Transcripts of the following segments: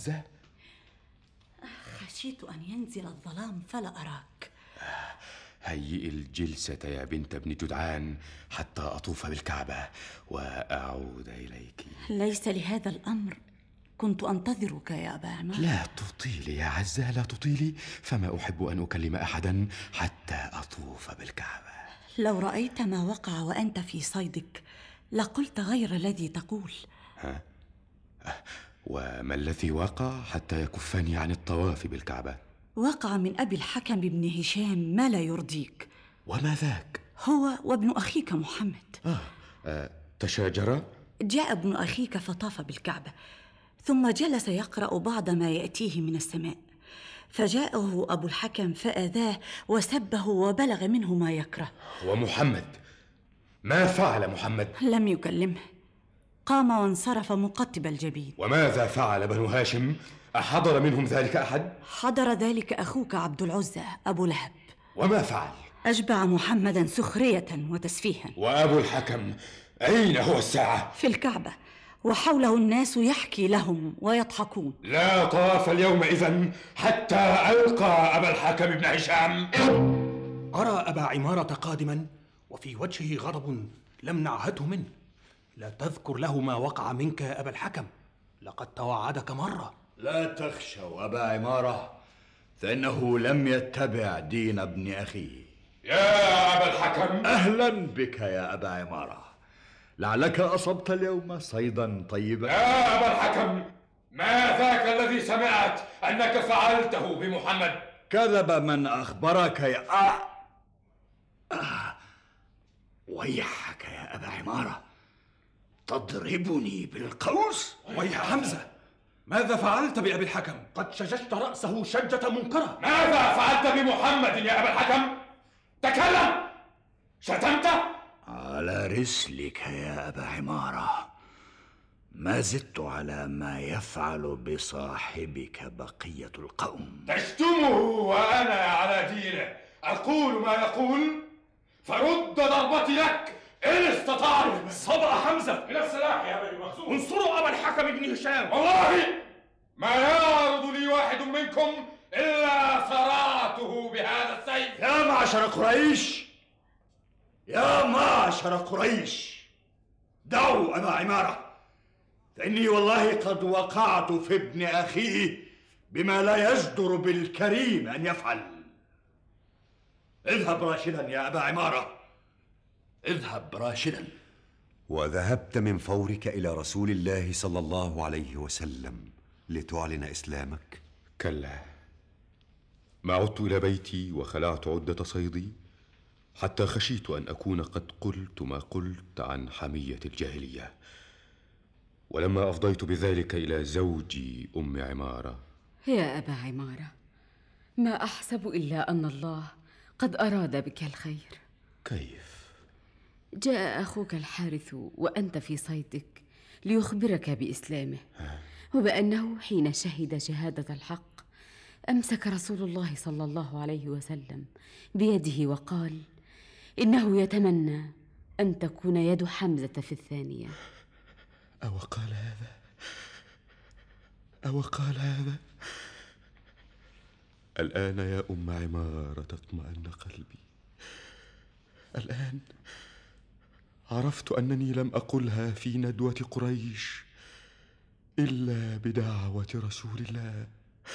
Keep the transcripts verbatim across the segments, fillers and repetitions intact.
عزة؟ خشيت أن ينزل الظلام فلا أراك. هيئي الجلسة يا بنت ابن جدعان حتى أطوف بالكعبة وأعود إليك. ليس لهذا الأمر، كنت أنتظرك يا أبا عمار. لا تطيلي يا عزة، لا تطيلي، فما أحب أن أكلم أحدا حتى أطوف بالكعبة. لو رأيت ما وقع وأنت في صيدك لقلت غير الذي تقول. ها؟ وما الذي وقع حتى يكفني عن الطواف بالكعبة؟ وقع من أبي الحكم بن هشام ما لا يرضيك. وما ذاك؟ هو وابن أخيك محمد. آه. آه. تشاجرا؟ جاء ابن أخيك فطاف بالكعبة، ثم جلس يقرأ بعض ما يأتيه من السماء، فجاءه أبو الحكم فآذاه وسبه وبلغ منه ما يكره. ومحمد ما فعل محمد؟ لم يكلمه، قام وانصرف مقتب الجبين. وماذا فعل بنو هاشم؟ أحضر منهم ذلك أحد؟ حضر ذلك أخوك عبد العزى أبو لهب. وما فعل؟ أشبع محمدا سخرية وتسفيها. وأبو الحكم أين هو الساعة؟ في الكعبة، وحوله الناس يحكي لهم ويضحكون. لا طواف اليوم إذن حتى ألقى أبا الحكم بن هشام. أرى أبا عمارة قادما وفي وجهه غضب لم نعهده منه. لا تذكر له ما وقع منك يا أبا الحكم، لقد توعدك مرة. لا تخشوا أبا عمارة، فإنه لم يتبع دين ابن أخيه. يا أبا الحكم، أهلا بك يا أبا عمارة، لعلك أصبت اليوم صيدا طيبا. يا أبا الحكم، ما ذاك الذي سمعت أنك فعلته بمحمد؟ كذب من أخبرك يا آه. آه. ويحك يا أبا عمارة، تضربني بالقوس؟ ويا حمزة، ماذا فعلت بأبي الحكم؟ قد شججت رأسه شجة منكرة. ماذا فعلت بمحمد يا أبا الحكم؟ تكلم! شتمت؟ على رسلك يا أبا عمارة، ما زدت على ما يفعل بصاحبك بقية القوم. تشتمه وأنا على دينه أقول ما يقول، فرد ضربتي لك إن استطعت. صبأ حمزة، إلى السلاح يا بني مخزوم، انصروا أبا الحكم بن هشام. والله ما يعرض لي واحد منكم إلا ثراته بهذا السيف. يا معشر قريش، يا معشر قريش، دعوا أبا عمارة، فإني والله قد وقعت في ابن أخيه بما لا يجدر بالكريم أن يفعل. اذهب راشدا يا أبا عمارة، اذهب راشدا. وذهبت من فورك إلى رسول الله صلى الله عليه وسلم لتعلن إسلامك؟ كلا، ما عدت إلى بيتي وخلعت عدة صيدي حتى خشيت أن أكون قد قلت ما قلت عن حمية الجاهلية. ولما أفضيت بذلك إلى زوجي أم عمارة. يا أبا عمارة، ما أحسب إلا أن الله قد أراد بك الخير. كيف؟ جاء أخوك الحارث وأنت في صيدك ليخبرك بإسلامه، وبأنه حين شهد شهادة الحق أمسك رسول الله صلى الله عليه وسلم بيده وقال إنه يتمنى أن تكون يد حمزة في الثانية. أو قال هذا؟ أو قال هذا؟ الآن يا أم عمارة اطمأن قلبي. الآن عرفت أنني لم أقلها في ندوة قريش إلا بدعوة رسول الله.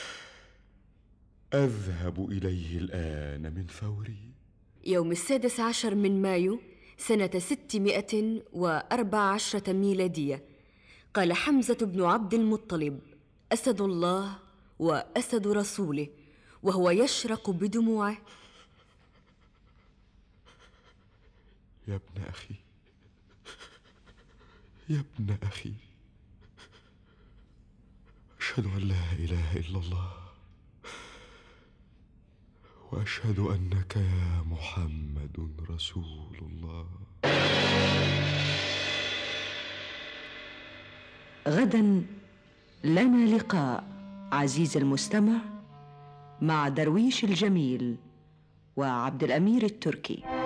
أذهب إليه الآن من فوري. يوم السادس عشر من مايو سنة ستمائة وأربع عشرة ميلادية، قال حمزة بن عبد المطلب أسد الله وأسد رسوله وهو يشرق بدموعه: يا ابن أخي، يا ابن أخي، أشهد أن لا إله إلا الله، وأشهد أنك يا محمد رسول الله. غدا لنا لقاء عزيز المستمع مع درويش الجميل وعبد الأمير التركي.